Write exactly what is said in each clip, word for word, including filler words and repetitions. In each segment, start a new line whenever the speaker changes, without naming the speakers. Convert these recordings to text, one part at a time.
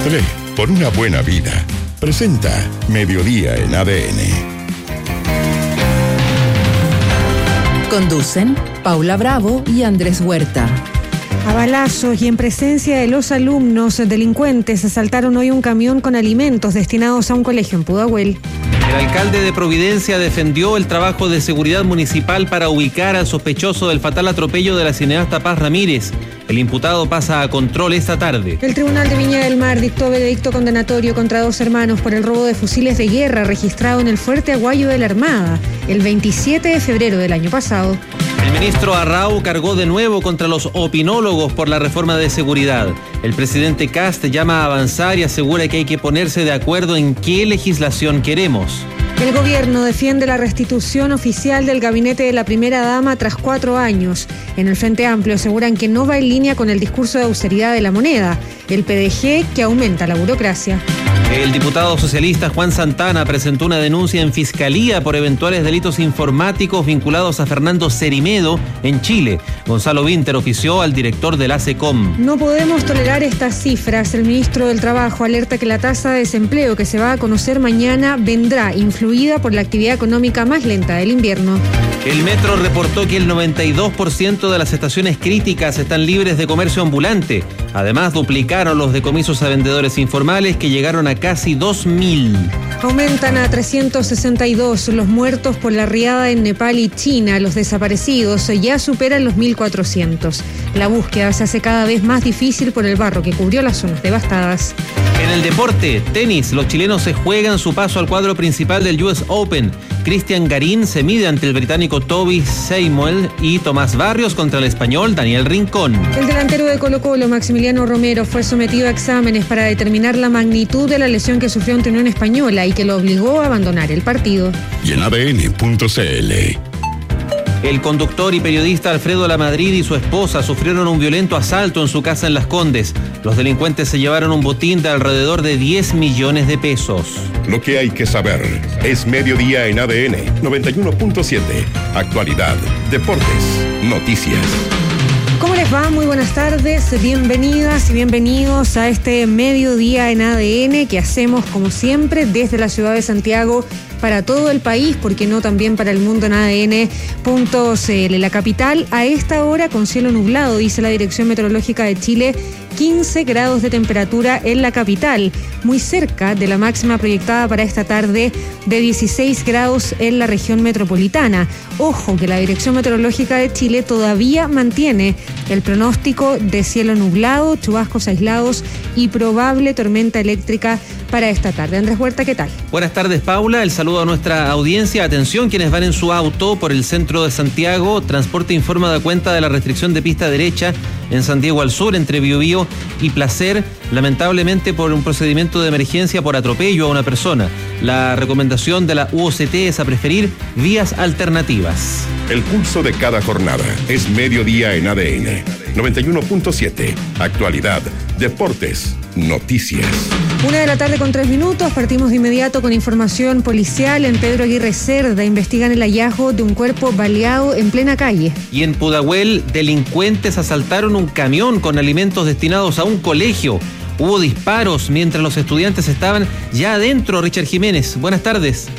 Nestlé, por una buena vida. Presenta Mediodía en A D N.
Conducen Paula Bravo y Andrés Huerta.
A balazos y en presencia de los alumnos, delincuentes asaltaron hoy un camión con alimentos destinados a un colegio en Pudahuel.
El alcalde de Providencia defendió el trabajo de seguridad municipal para ubicar al sospechoso del fatal atropello de la cineasta Paz Ramírez. El imputado pasa a control esta tarde.
El Tribunal de Viña del Mar dictó veredicto condenatorio contra dos hermanos por el robo de fusiles de guerra registrado en el Fuerte Aguayo de la Armada el veintisiete de febrero del año pasado.
El ministro Arrau cargó de nuevo contra los opinólogos por la reforma de seguridad. El presidente Kast llama a avanzar y asegura que hay que ponerse de acuerdo en qué legislación queremos.
El gobierno defiende la restitución oficial del gabinete de la primera dama tras cuatro años. En el Frente Amplio aseguran que no va en línea con el discurso de austeridad de la moneda. El P D G que aumenta la burocracia.
El diputado socialista Juan Santana presentó una denuncia en Fiscalía por eventuales delitos informáticos vinculados a Fernando Cerimedo en Chile. Gonzalo Vinter ofició al director del A S E C O M.
No podemos tolerar estas cifras. El ministro del Trabajo alerta que la tasa de desempleo que se va a conocer mañana vendrá influida por la actividad económica más lenta del invierno.
El Metro reportó que el noventa y dos por ciento de las estaciones críticas están libres de comercio ambulante. Además, duplicaron los decomisos a vendedores informales que llegaron a casi dos mil.
Aumentan a trescientos sesenta y dos los muertos por la riada en Nepal y China. Los desaparecidos ya superan los mil cuatrocientos. La búsqueda se hace cada vez más difícil por el barro que cubrió las zonas devastadas.
En el deporte, tenis, los chilenos se juegan su paso al cuadro principal del U S Open. Cristian Garín se mide ante el británico Toby Samuel y Tomás Barrios contra el español Daniel Rincón.
El delantero de Colo-Colo, Maximiliano Romero, fue sometido a exámenes para determinar la magnitud de la lesión que sufrió ante Unión Española y que lo obligó a abandonar el partido.
Y en A D N punto C L.
El conductor y periodista Alfredo Lamadrid y su esposa sufrieron un violento asalto en su casa en Las Condes. Los delincuentes se llevaron un botín de alrededor de diez millones de pesos.
Lo que hay que saber es Mediodía en A D N noventa y uno punto siete. Actualidad, deportes, noticias.
¿Cómo les va? Muy buenas tardes, bienvenidas y bienvenidos a este Mediodía en A D N que hacemos como siempre desde la ciudad de Santiago para todo el país, porque no también para el mundo en A D N punto C L. La capital a esta hora con cielo nublado, dice la Dirección Meteorológica de Chile, quince grados de temperatura en la capital, muy cerca de la máxima proyectada para esta tarde de dieciséis grados en la región metropolitana. Ojo que la Dirección Meteorológica de Chile todavía mantiene el pronóstico de cielo nublado, chubascos aislados y probable tormenta eléctrica para esta tarde. Andrés Huerta, ¿qué tal?
Buenas tardes, Paula. El saludo a nuestra audiencia. Atención, quienes van en su auto por el centro de Santiago. Transporte informa da cuenta de la restricción de pista derecha en Santiago al sur, entre Biobío y Placer, lamentablemente por un procedimiento de emergencia por atropello a una persona. La recomendación de la U O C T es a preferir vías alternativas.
El pulso de cada jornada es Mediodía en A D N noventa y uno punto siete. Actualidad, deportes, noticias.
Una de la tarde con tres minutos, partimos de inmediato con información policial. En Pedro Aguirre Cerda investigan el hallazgo de un cuerpo baleado en plena calle.
Y en Pudahuel, delincuentes asaltaron un camión con alimentos destinados a un colegio. Hubo disparos mientras los estudiantes estaban ya adentro. Richard Jiménez, buenas tardes.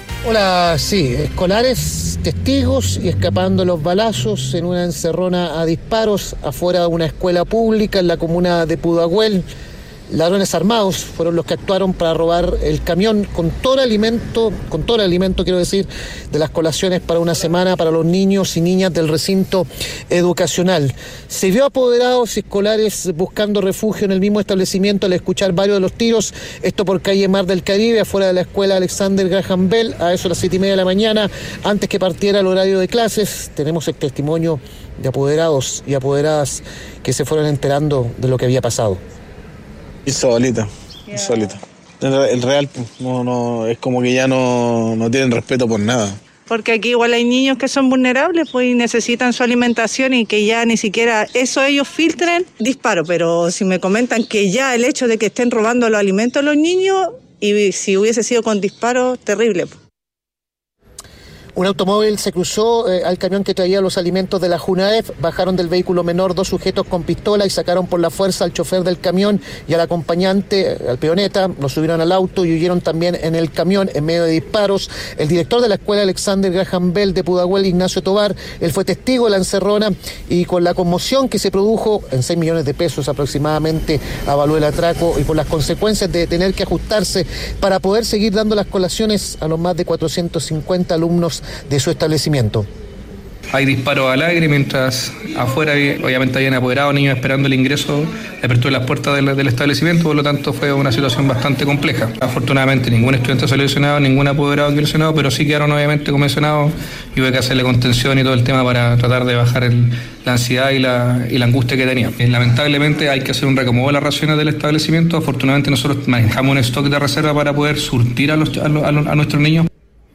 Hola, sí, escolares, testigos y escapando los balazos en una encerrona a disparos afuera de una escuela pública en la comuna de Pudahuel. Ladrones armados fueron los que actuaron para robar el camión con todo el alimento, con todo el alimento, quiero decir, de las colaciones para una semana para los niños y niñas del recinto educacional. Se vio apoderados escolares buscando refugio en el mismo establecimiento al escuchar varios de los tiros, esto por calle Mar del Caribe, afuera de la escuela Alexander Graham Bell, a eso a las siete y media de la mañana, antes que partiera el horario de clases. Tenemos el testimonio de apoderados y apoderadas que se fueron enterando de lo que había pasado.
Insólita, insólita. El real no, no, es como que ya no, no tienen respeto por nada.
Porque aquí igual hay niños que son vulnerables, pues y necesitan su alimentación y que ya ni siquiera eso ellos filtren, disparo. Pero si me comentan que ya el hecho de que estén robando los alimentos a los niños, y si hubiese sido con disparo, terrible.
Un automóvil se cruzó eh, al camión que traía los alimentos de la Junaef, bajaron del vehículo menor dos sujetos con pistola y sacaron por la fuerza al chofer del camión y al acompañante, al peoneta, lo subieron al auto y huyeron también en el camión en medio de disparos. El director de la escuela Alexander Graham Bell de Pudahuel, Ignacio Tobar, él fue testigo de la encerrona y con la conmoción que se produjo, en seis millones de pesos aproximadamente avaló el atraco, y por las consecuencias de tener que ajustarse para poder seguir dando las colaciones a los más de cuatrocientos cincuenta alumnos de su establecimiento.
Hay disparos al aire mientras afuera obviamente habían apoderado niños esperando el ingreso, la apertura de las puertas del, del establecimiento, por lo tanto fue una situación bastante compleja. Afortunadamente ningún estudiante salió lesionado, ningún apoderado quedó lesionado, pero sí quedaron obviamente conmocionados y hubo que hacerle contención y todo el tema para tratar de bajar el, la ansiedad y la, y la angustia que tenían. Lamentablemente hay que hacer un reacomodo de las raciones del establecimiento. Afortunadamente nosotros manejamos un stock de reserva para poder surtir a, los, a, los, a nuestros niños.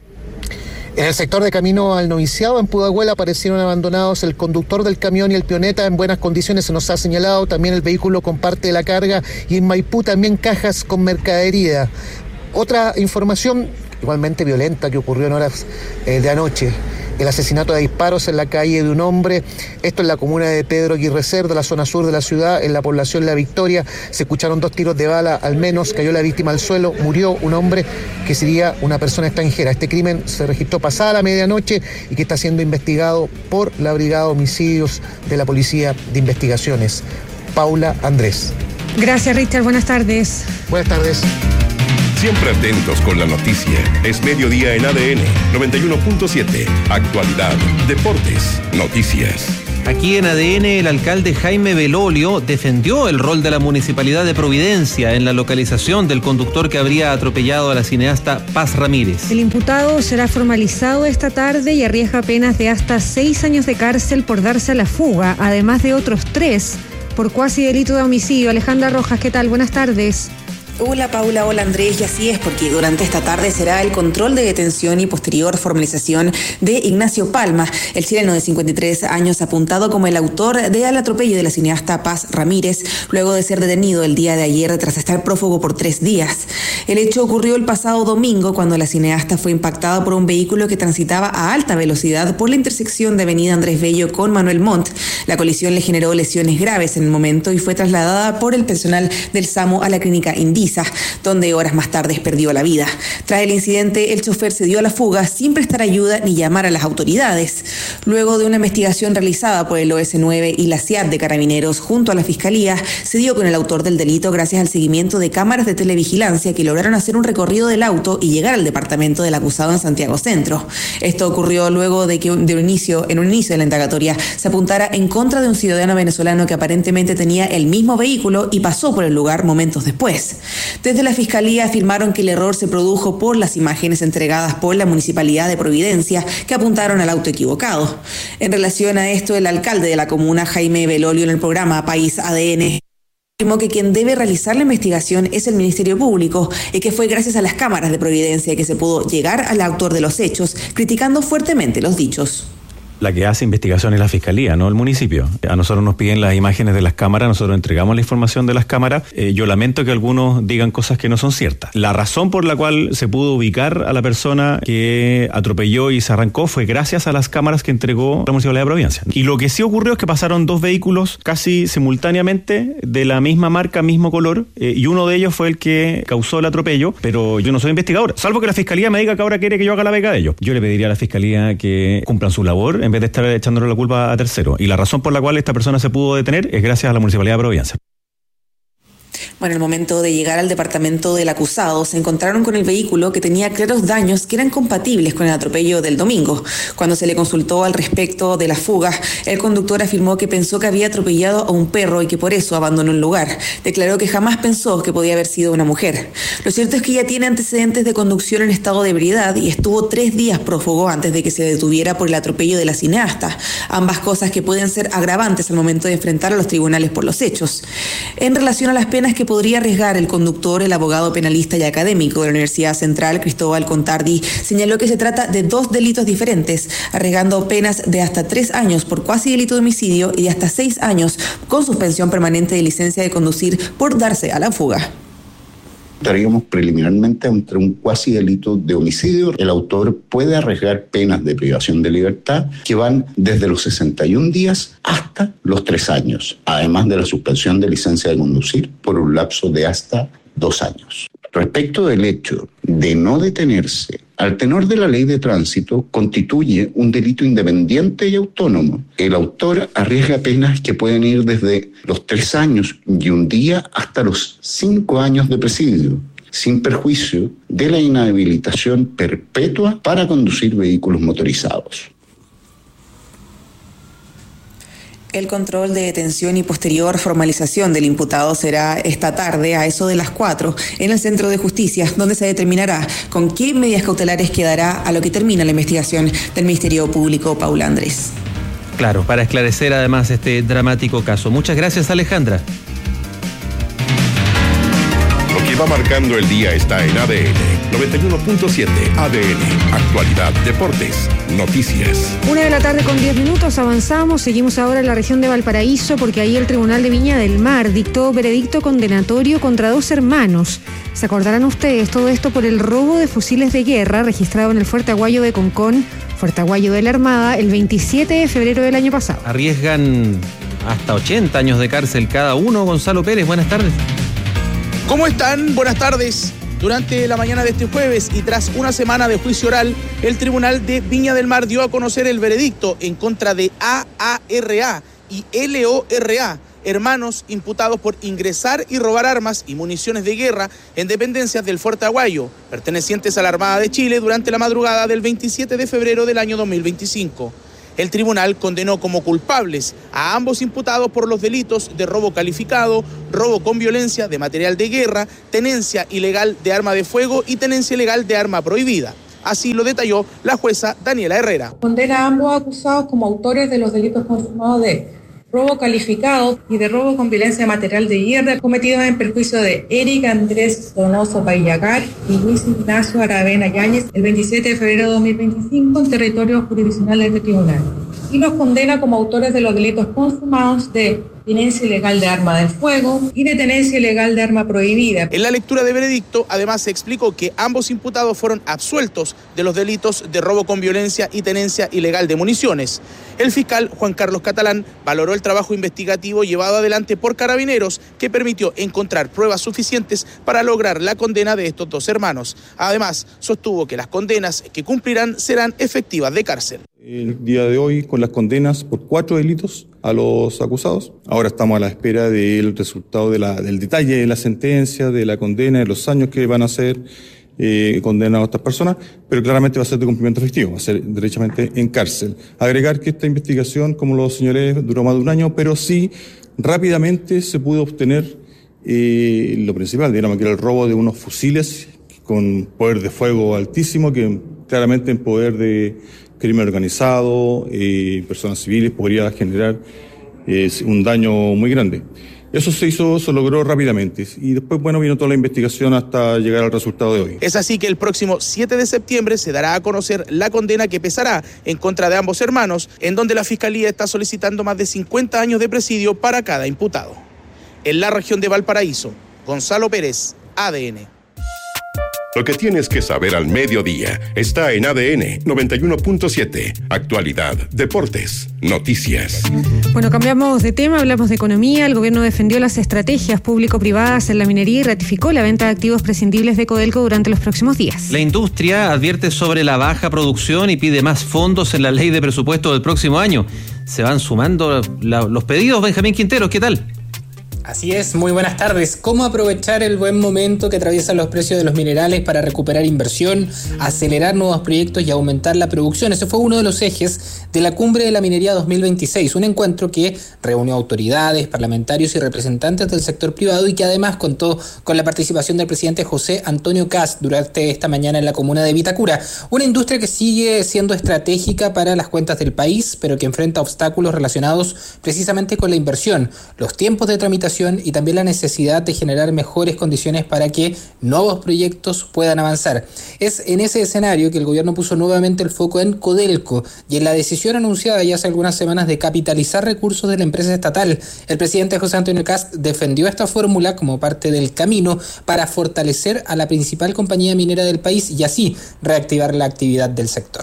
En el sector de camino al noviciado en Pudahuel aparecieron abandonados el conductor del camión y el peoneta en buenas condiciones, se nos ha señalado, también el vehículo con parte de la carga, y en Maipú también cajas con mercadería. Otra información igualmente violenta que ocurrió en horas eh, de anoche. El asesinato de disparos en la calle de un hombre, esto en la comuna de Pedro Aguirre Cerda, la zona sur de la ciudad, en la población La Victoria. Se escucharon dos tiros de bala, al menos cayó la víctima al suelo, murió un hombre que sería una persona extranjera. Este crimen se registró pasada la medianoche y que está siendo investigado por la Brigada de Homicidios de la Policía de Investigaciones. Paula Andrés.
Gracias, Richard. Buenas tardes.
Buenas tardes.
Siempre atentos con la noticia. Es mediodía en A D N noventa y uno punto siete. Actualidad, deportes, noticias.
Aquí en A D N, el alcalde Jaime Belolio defendió el rol de la Municipalidad de Providencia en la localización del conductor que habría atropellado a la cineasta Paz Ramírez.
El imputado será formalizado esta tarde y arriesga penas de hasta seis años de cárcel por darse a la fuga, además de otros tres por cuasi delito de homicidio. Alejandra Rojas, ¿qué tal? Buenas tardes.
Hola Paula, hola Andrés, y así es porque durante esta tarde será el control de detención y posterior formalización de Ignacio Palma, el chileno de cincuenta y tres años apuntado como el autor del atropello de la cineasta Paz Ramírez, luego de ser detenido el día de ayer tras estar prófugo por tres días. El hecho ocurrió el pasado domingo cuando la cineasta fue impactada por un vehículo que transitaba a alta velocidad por la intersección de avenida Andrés Bello con Manuel Montt. La colisión le generó lesiones graves en el momento y fue trasladada por el personal del SAMU a la clínica Indisa, donde horas más tarde perdió la vida. Tras el incidente, el chofer se dio a la fuga sin prestar ayuda ni llamar a las autoridades. Luego de una investigación realizada por el O S nueve y la C I A D de Carabineros junto a la Fiscalía, se dio con el autor del delito gracias al seguimiento de cámaras de televigilancia que lograron hacer un recorrido del auto y llegar al departamento del acusado en Santiago Centro. Esto ocurrió luego de que de un inicio, en un inicio de la indagatoria se apuntara en contra de un ciudadano venezolano que aparentemente tenía el mismo vehículo y pasó por el lugar momentos después. Desde la Fiscalía afirmaron que el error se produjo por las imágenes entregadas por la Municipalidad de Providencia que apuntaron al auto equivocado. En relación a esto, el alcalde de la comuna, Jaime Belolio, en el programa País A D N, afirmó que quien debe realizar la investigación es el Ministerio Público y que fue gracias a las cámaras de Providencia que se pudo llegar al autor de los hechos, criticando fuertemente los dichos.
La que hace investigación es la Fiscalía, no el municipio. A nosotros nos piden las imágenes de las cámaras, nosotros entregamos la información de las cámaras. Eh, yo lamento que algunos digan cosas que no son ciertas. La razón por la cual se pudo ubicar a la persona que atropelló y se arrancó fue gracias a las cámaras que entregó la Municipalidad de Providencia. Y lo que sí ocurrió es que pasaron dos vehículos casi simultáneamente de la misma marca, mismo color, eh, y uno de ellos fue el que causó el atropello, pero yo no soy investigador, salvo que la Fiscalía me diga que ahora quiere que yo haga la beca de ellos. Yo le pediría a la Fiscalía que cumplan su labor en vez de estar echándole la culpa a terceros. Y la razón por la cual esta persona se pudo detener es gracias a la Municipalidad de Providencia.
Bueno, al momento de llegar al departamento del acusado, se encontraron con el vehículo que tenía claros daños que eran compatibles con el atropello del domingo. Cuando se le consultó al respecto de la fuga, el conductor afirmó que pensó que había atropellado a un perro y que por eso abandonó el lugar. Declaró que jamás pensó que podía haber sido una mujer. Lo cierto es que ella tiene antecedentes de conducción en estado de ebriedad y estuvo tres días prófugo antes de que se detuviera por el atropello de la cineasta. Ambas cosas que pueden ser agravantes al momento de enfrentar a los tribunales por los hechos. En relación a las penas que podría arriesgar el conductor, el abogado penalista y académico de la Universidad Central, Cristóbal Contardi, señaló que se trata de dos delitos diferentes, arriesgando penas de hasta tres años por cuasi delito de homicidio y de hasta seis años con suspensión permanente de licencia de conducir por darse a la fuga.
estaríamos preliminarmente entre un cuasi delito de homicidio. El autor puede arriesgar penas de privación de libertad que van desde los sesenta y un días hasta los tres años, además de la suspensión de licencia de conducir por un lapso de hasta dos años. Respecto del hecho de no detenerse, al tenor de la ley de tránsito, constituye un delito independiente y autónomo. El autor arriesga penas que pueden ir desde los tres años y un día hasta los cinco años de presidio, sin perjuicio de la inhabilitación perpetua para conducir vehículos motorizados.
El control de detención y posterior formalización del imputado será esta tarde a eso de las cuatro en el Centro de Justicia, donde se determinará con qué medidas cautelares quedará a lo que termina la investigación del Ministerio Público. Paula Andrés.
Claro, para esclarecer además este dramático caso. Muchas gracias, Alejandra.
Lo que va marcando el día está en A D N noventa y uno punto siete. A D N, actualidad, deportes, noticias.
Una de la tarde con diez minutos, avanzamos, seguimos ahora en la región de Valparaíso porque ahí el Tribunal de Viña del Mar dictó veredicto condenatorio contra dos hermanos. Se acordarán ustedes, todo esto por el robo de fusiles de guerra registrado en el Fuerte Aguayo de Concón, Fuerte Aguayo de la Armada, el veintisiete de febrero del año pasado.
Arriesgan hasta ochenta años de cárcel cada uno. Gonzalo Pérez, buenas tardes.
¿Cómo están? Buenas tardes. Durante la mañana de este jueves y tras una semana de juicio oral, el Tribunal de Viña del Mar dio a conocer el veredicto en contra de A A R A y L O R A, hermanos imputados por ingresar y robar armas y municiones de guerra en dependencias del Fuerte Aguayo, pertenecientes a la Armada de Chile durante la madrugada del veintisiete de febrero del año dos mil veinticinco. El tribunal condenó como culpables a ambos imputados por los delitos de robo calificado, robo con violencia de material de guerra, tenencia ilegal de arma de fuego y tenencia ilegal de arma prohibida. Así lo detalló la jueza Daniela Herrera.
Condena a ambos acusados como autores de los delitos consumados de robo calificado y de robo con violencia de material de guerra cometidos en perjuicio de Eric Andrés Donoso Paillacar y Luis Ignacio Aravena Yáñez el veintisiete de febrero de dos mil veinticinco en territorio jurisdiccional de este tribunal. Y los condena como autores de los delitos consumados de tenencia ilegal de arma de fuego y de tenencia ilegal de arma prohibida.
En la lectura de veredicto, además, se explicó que ambos imputados fueron absueltos de los delitos de robo con violencia y tenencia ilegal de municiones. El fiscal Juan Carlos Catalán valoró el trabajo investigativo llevado adelante por Carabineros, que permitió encontrar pruebas suficientes para lograr la condena de estos dos hermanos. Además, sostuvo que las condenas que cumplirán serán efectivas de cárcel.
El día de hoy con las condenas por cuatro delitos a los acusados. Ahora estamos a la espera del resultado de la, del detalle de la sentencia, de la condena, de los años que van a ser eh, condenados a estas personas, pero claramente va a ser de cumplimiento efectivo, va a ser derechamente en cárcel. Agregar que esta investigación, como lo señalé, duró más de un año, pero sí rápidamente se pudo obtener eh, lo principal, digamos, que era el robo de unos fusiles con poder de fuego altísimo, que claramente en poder de crimen organizado, eh, personas civiles, podría generar eh, un daño muy grande. Eso se hizo, se logró rápidamente y después, bueno, vino toda la investigación hasta llegar al resultado de hoy.
Es así que el próximo siete de septiembre se dará a conocer la condena que pesará en contra de ambos hermanos, en donde la Fiscalía está solicitando más de cincuenta años de presidio para cada imputado. En la región de Valparaíso, Gonzalo Pérez, A D N.
Lo que tienes que saber al mediodía está en A D N noventa y uno punto siete. Actualidad, deportes, noticias.
Bueno, cambiamos de tema, hablamos de economía. El gobierno defendió las estrategias público-privadas en la minería y ratificó la venta de activos prescindibles de Codelco durante los próximos días.
La industria advierte sobre la baja producción y pide más fondos en la ley de presupuesto del próximo año. Se van sumando la, los pedidos. Benjamín Quinteros, ¿qué tal?
Así es, muy buenas tardes. ¿Cómo aprovechar el buen momento que atraviesan los precios de los minerales para recuperar inversión, acelerar nuevos proyectos y aumentar la producción? Ese fue uno de los ejes de la Cumbre de la Minería dos mil veintiséis, un encuentro que reunió autoridades, parlamentarios y representantes del sector privado y que además contó con la participación del presidente José Antonio Kast durante esta mañana en la comuna de Vitacura. Una industria que sigue siendo estratégica para las cuentas del país, pero que enfrenta obstáculos relacionados precisamente con la inversión, los tiempos de tramitación inversión y también la necesidad de generar mejores condiciones para que nuevos proyectos puedan avanzar. Es en ese escenario que el gobierno puso nuevamente el foco en Codelco y en la decisión anunciada ya hace algunas semanas de capitalizar recursos de la empresa estatal. El presidente José Antonio Kast defendió esta fórmula como parte del camino para fortalecer a la principal compañía minera del país y así reactivar la actividad del sector.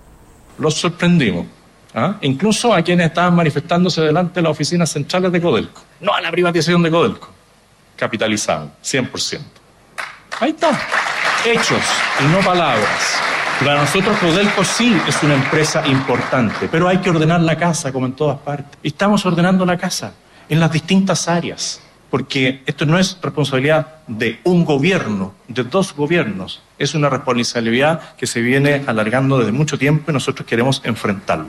Los sorprendimos, ¿ah? Incluso a quienes estaban manifestándose delante de las oficinas centrales de Codelco. No a la privatización de Codelco. Capitalizaban, cien por ciento. Ahí está. Hechos y no palabras. Para nosotros Codelco sí es una empresa importante, pero hay que ordenar la casa como en todas partes. Y estamos ordenando la casa en las distintas áreas, porque esto no es responsabilidad de un gobierno, de dos gobiernos. Es una responsabilidad que se viene alargando desde mucho tiempo y nosotros queremos enfrentarla.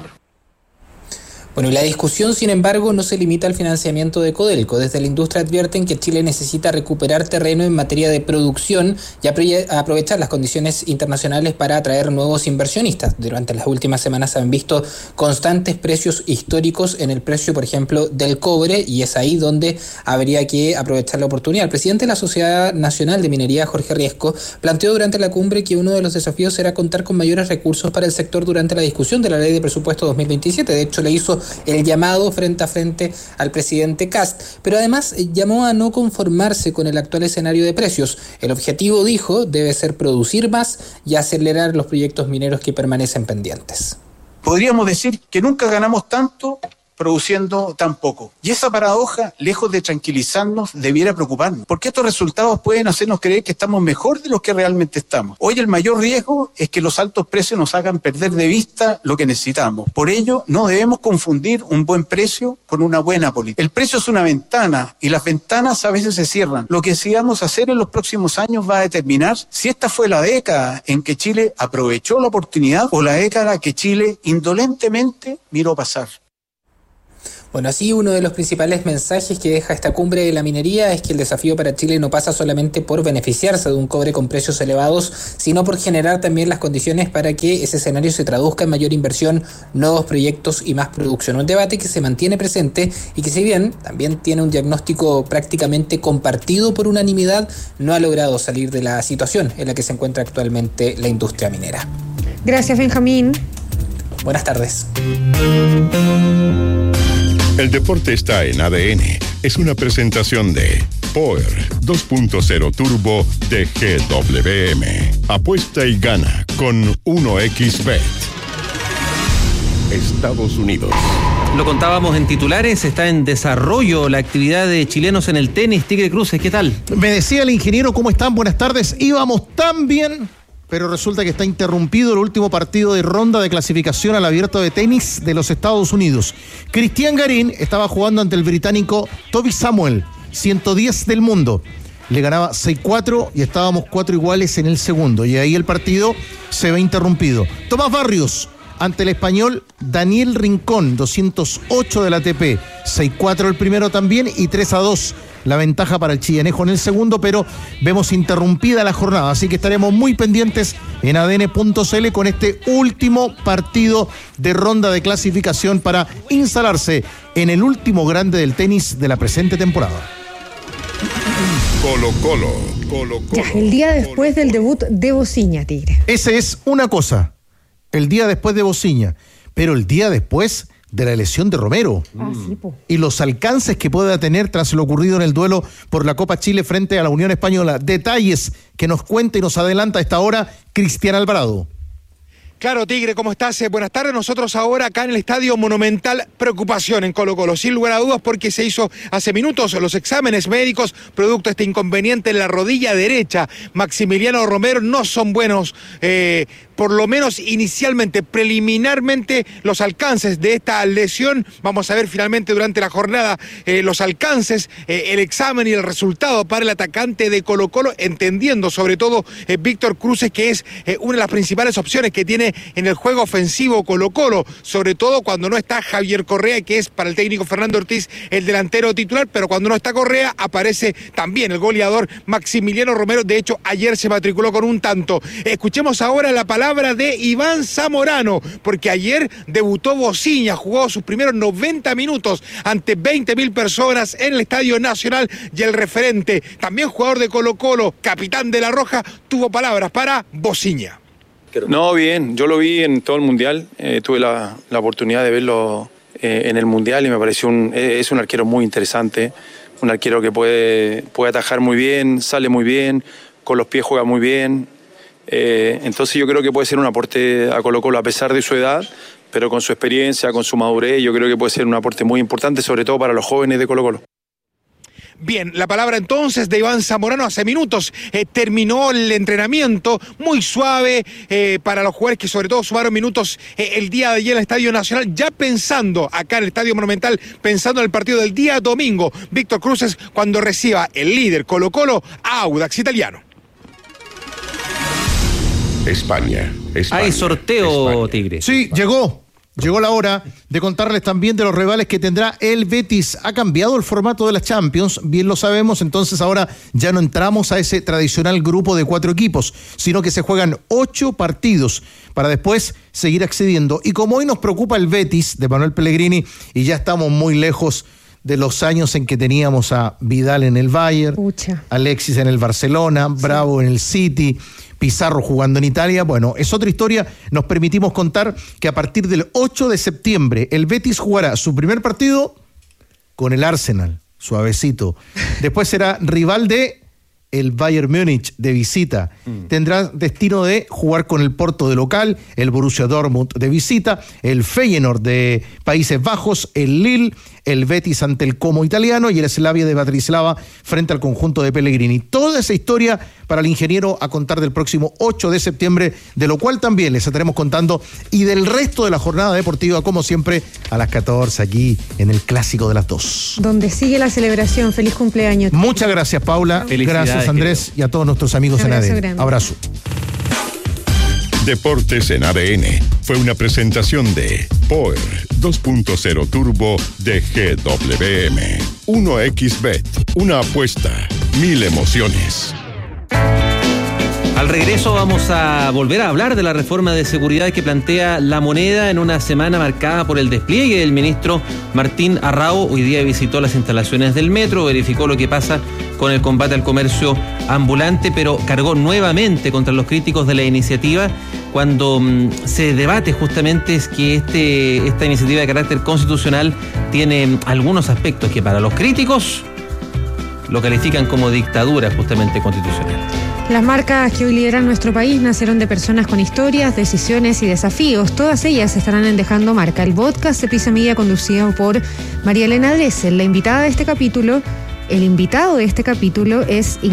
Bueno, y la discusión, sin embargo, no se limita al financiamiento de Codelco. Desde la industria advierten que Chile necesita recuperar terreno en materia de producción y aprovechar las condiciones internacionales para atraer nuevos inversionistas. Durante las últimas semanas se han visto constantes precios históricos en el precio, por ejemplo, del cobre, y es ahí donde habría que aprovechar la oportunidad. El presidente de la Sociedad Nacional de Minería, Jorge Riesco, planteó durante la cumbre que uno de los desafíos será contar con mayores recursos para el sector durante la discusión de la Ley de Presupuesto dos mil veintisiete. De hecho, le hizo el llamado frente a frente al presidente Kast, pero además llamó a no conformarse con el actual escenario de precios. El objetivo, dijo, debe ser producir más y acelerar los proyectos mineros que permanecen pendientes.
Podríamos decir que nunca ganamos tanto produciendo tan poco. Y esa paradoja, lejos de tranquilizarnos, debiera preocuparnos, porque estos resultados pueden hacernos creer que estamos mejor de lo que realmente estamos. Hoy el mayor riesgo es que los altos precios nos hagan perder de vista lo que necesitamos. Por ello, no debemos confundir un buen precio con una buena política. El precio es una ventana y las ventanas a veces se cierran. Lo que decidamos hacer en los próximos años va a determinar si esta fue la década en que Chile aprovechó la oportunidad o la década que Chile indolentemente miró pasar.
Bueno, así uno de los principales mensajes que deja esta cumbre de la minería es que el desafío para Chile no pasa solamente por beneficiarse de un cobre con precios elevados, sino por generar también las condiciones para que ese escenario se traduzca en mayor inversión, nuevos proyectos y más producción. Un debate que se mantiene presente y que, si bien también tiene un diagnóstico prácticamente compartido por unanimidad, no ha logrado salir de la situación en la que se encuentra actualmente la industria minera.
Gracias, Benjamín.
Buenas tardes.
El deporte está en A D N. Es una presentación de Power dos punto cero Turbo de G W M. Apuesta y gana con uno equis bet. Estados Unidos.
Lo contábamos en titulares, está en desarrollo la actividad de chilenos en el tenis. Tigre Cruces, ¿qué tal?
Me decía el ingeniero, ¿cómo están? Buenas tardes. Íbamos tan bien, pero resulta que está interrumpido el último partido de ronda de clasificación al Abierto de Tenis de los Estados Unidos. Cristian Garín estaba jugando ante el británico Toby Samuel, ciento diez del mundo. Le ganaba seis cuatro y estábamos cuatro iguales en el segundo. Y ahí el partido se ve interrumpido. Tomás Barrios ante el español Daniel Rincón, doscientos ocho del A T P. seis cuatro el primero también y tres a dos. La ventaja para el chilenejo en el segundo, pero vemos interrumpida la jornada, así que estaremos muy pendientes en A D N punto C L con este último partido de ronda de clasificación para instalarse en el último grande del tenis de la presente temporada.
Colo Colo, Colo Colo.
Ya, el día después del debut de Bociña, Tigre.
Ese es una cosa, el día después de Bociña, pero el día después de la lesión de Romero.
Ah, sí, po.
Y los alcances que pueda tener tras lo ocurrido en el duelo por la Copa Chile frente a la Unión Española. Detalles que nos cuenta y nos adelanta a esta hora Cristian Alvarado.
Claro, Tigre, ¿cómo estás? Eh, buenas tardes. Nosotros ahora acá en el Estadio Monumental, preocupación en Colo Colo, sin lugar a dudas, porque se hizo hace minutos los exámenes médicos producto de este inconveniente en la rodilla derecha. Maximiliano Romero no son buenos, eh, por lo menos inicialmente, preliminarmente, los alcances de esta lesión. Vamos a ver finalmente durante la jornada eh, los alcances, eh, el examen y el resultado para el atacante de Colo Colo, entendiendo sobre todo eh, Víctor Cruces, que es eh, una de las principales opciones que tiene en el juego ofensivo Colo Colo, sobre todo cuando no está Javier Correa, que es para el técnico Fernando Ortiz el delantero titular, pero cuando no está Correa aparece también el goleador Maximiliano Romero. De hecho, ayer se matriculó con un tanto. Escuchemos ahora la palabra palabra de Iván Zamorano, porque ayer debutó Bociña, jugó sus primeros noventa minutos ante veinte mil personas en el Estadio Nacional, y el referente, también jugador de Colo-Colo, capitán de La Roja, tuvo palabras para Bociña.
No, bien, yo lo vi en todo el Mundial, eh, tuve la, la oportunidad de verlo eh, en el Mundial y me pareció un, eh, es un arquero muy interesante, un arquero que puede, puede atajar muy bien, sale muy bien, con los pies juega muy bien, eh, entonces yo creo que puede ser un aporte a Colo-Colo a pesar de su edad, pero con su experiencia, con su madurez, yo creo que puede ser un aporte muy importante, sobre todo para los jóvenes de Colo-Colo.
Bien, la palabra entonces de Iván Zamorano. Hace minutos eh, terminó el entrenamiento, muy suave eh, para los jugadores que sobre todo sumaron minutos eh, el día de ayer en el Estadio Nacional, ya pensando acá en el Estadio Monumental, pensando en el partido del día domingo. Víctor Cruces cuando reciba el líder Colo-Colo a Audax Italiano.
España, España.
Hay sorteo,
España.
Tigre.
Sí, llegó. Llegó la hora de contarles también de los rivales que tendrá el Betis. Ha cambiado el formato de la Champions, bien lo sabemos, entonces ahora ya no entramos a ese tradicional grupo de cuatro equipos, sino que se juegan ocho partidos para después seguir accediendo. Y como hoy nos preocupa el Betis de Manuel Pellegrini y ya estamos muy lejos de los años en que teníamos a Vidal en el Bayern,
Pucha.
Alexis en el Barcelona, sí. Bravo en el City, Pizarro jugando en Italia. Bueno, es otra historia. Nos permitimos contar que a partir del ocho de septiembre el Betis jugará su primer partido con el Arsenal, suavecito. Después será rival de el Bayern Múnich de visita. Mm. Tendrá destino de jugar con el Porto de local, el Borussia Dortmund de visita, el Feyenoord de Países Bajos, el Lille, el Betis ante el Como italiano y el Slavia de Bratislava frente al conjunto de Pellegrini. Toda esa historia para el ingeniero a contar del próximo ocho de septiembre, de lo cual también les estaremos contando, y del resto de la jornada deportiva, como siempre, a las catorce aquí en el Clásico de las dos.
Donde sigue la celebración. Feliz cumpleaños.
Muchas gracias, Paula. Gracias, Andrés, y a todos nuestros amigos en A D N. Grande. Abrazo.
Deportes en A D N fue una presentación de Power dos punto cero Turbo de G W M. uno equis Bet, una apuesta, mil emociones.
Al regreso vamos a volver a hablar de la reforma de seguridad que plantea La Moneda en una semana marcada por el despliegue del ministro Martín Arrao. Hoy día visitó las instalaciones del metro, verificó lo que pasa con el combate al comercio ambulante, pero cargó nuevamente contra los críticos de la iniciativa cuando mmm, se debate justamente es que este, esta iniciativa de carácter constitucional tiene algunos aspectos que para los críticos lo califican como dictadura justamente constitucional.
Las marcas que hoy lideran nuestro país nacieron de personas con historias, decisiones y desafíos. Todas ellas estarán en Dejando Marca, el podcast de Pisa Media conducido por María Elena Dressel. La invitada de este capítulo, el invitado de este capítulo es